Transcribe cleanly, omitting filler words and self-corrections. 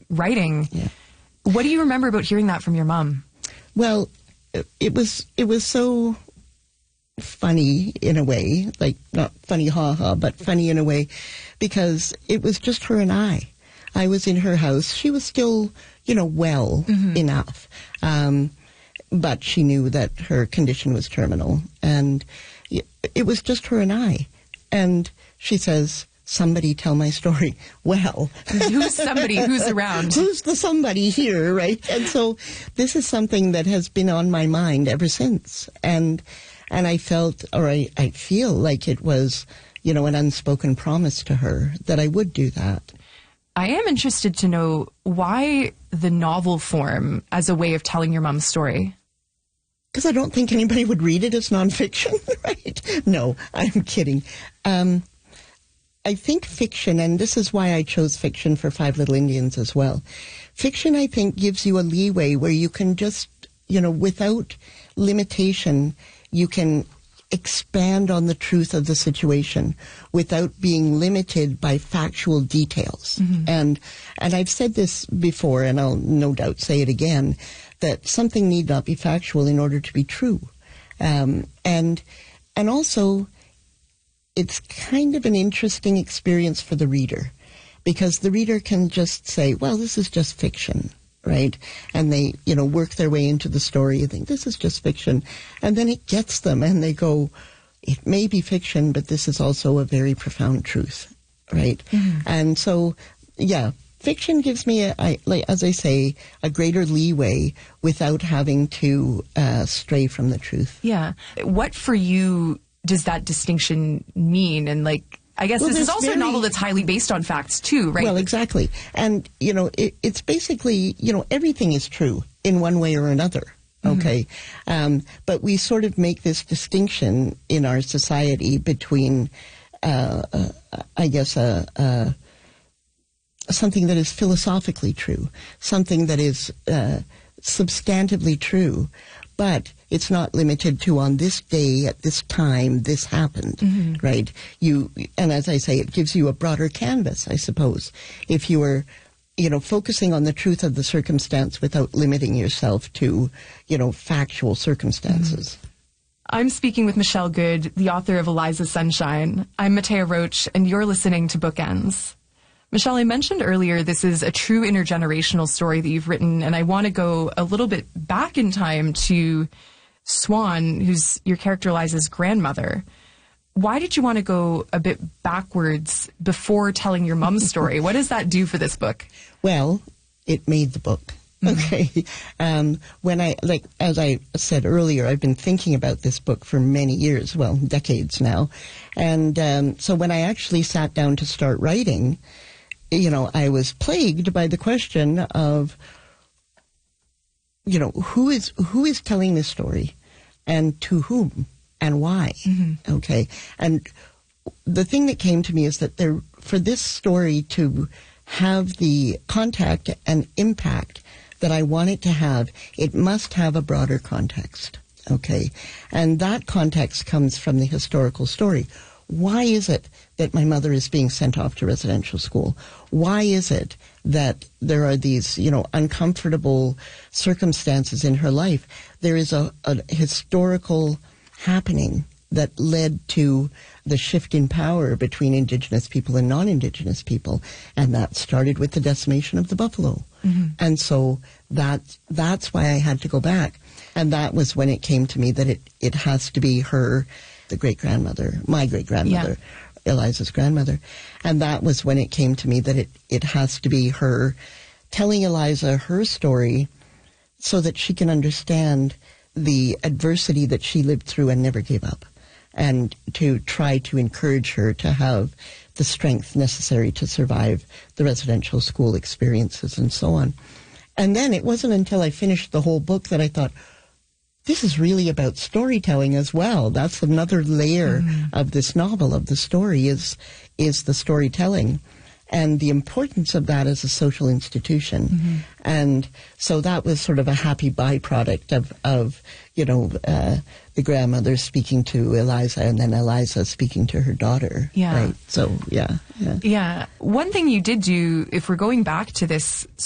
writing. Yeah. What do you remember about hearing that from your mom? Well, it was so funny in a way, like not funny ha-ha, but funny in a way, because it was just her and I. I was in her house. She was still, well enough. But she knew that her condition was terminal. And it was just her and I. And she says, somebody tell my story. Well, who's somebody? Who's around? Who's the somebody here, right? And so this is something that has been on my mind ever since. And I felt, or I feel like it was, an unspoken promise to her that I would do that. I am interested to know why the novel form as a way of telling your mom's story. Because I don't think anybody would read it as nonfiction, right? No, I'm kidding. I think fiction, and this is why I chose fiction for Five Little Indians as well. Fiction, I think, gives you a leeway where you can just, without limitation, you can expand on the truth of the situation without being limited by factual details. And I've said this before, and I'll no doubt say it again, that something need not be factual in order to be true. And also, it's kind of an interesting experience for the reader, because the reader can just say, well, this is just fiction, right? And they, work their way into the story. You think, this is just fiction. And then it gets them, and they go, it may be fiction, but this is also a very profound truth, right? And so, yeah, fiction gives me, as I say, a greater leeway without having to stray from the truth. Yeah. What for you does that distinction mean? And I guess this is also a novel that's highly based on facts too, right? Well, exactly. And, it's basically, everything is true in one way or another. Okay. But we sort of make this distinction in our society between, I guess, something that is philosophically true, something that is substantively true, but it's not limited to on this day, at this time, this happened, right? And as I say, it gives you a broader canvas, I suppose, if you were, focusing on the truth of the circumstance without limiting yourself to, factual circumstances. I'm speaking with Michelle Good, the author of Eliza Sunshine. I'm Matea Roach, and you're listening to Bookends. Michelle, I mentioned earlier this is a true intergenerational story that you've written, and I want to go a little bit back in time to Swan, who's your character Eliza's grandmother. Why did you want to go a bit backwards before telling your mom's story? What does that do for this book? Well, it made the book. Okay. When as I said earlier, I've been thinking about this book for many years, well, decades now. And so when I actually sat down to start writing, I was plagued by the question of, who is telling this story, and to whom, and why? Okay. And the thing that came to me is that for this story to have the contact and impact that I want it to have, it must have a broader context. Okay. And that context comes from the historical story. Why is it that my mother is being sent off to residential school? Why is it that there are these, uncomfortable circumstances in her life? There is a historical happening that led to the shift in power between Indigenous people and non-Indigenous people, and that started with the decimation of the buffalo. And so that's why I had to go back. And that was when it came to me that it has to be her, the great-grandmother, my great-grandmother, Eliza's grandmother. And that was when it came to me that it has to be her telling Eliza her story so that she can understand the adversity that she lived through and never gave up, and to try to encourage her to have the strength necessary to survive the residential school experiences and so on. And then it wasn't until I finished the whole book that I thought, this is really about storytelling as well. That's another layer of this novel, of the story, is the storytelling and the importance of that as a social institution. And so that was sort of a happy byproduct of the grandmother speaking to Eliza, and then Eliza speaking to her daughter. Yeah. Right. So, yeah. One thing you did do, if we're going back to this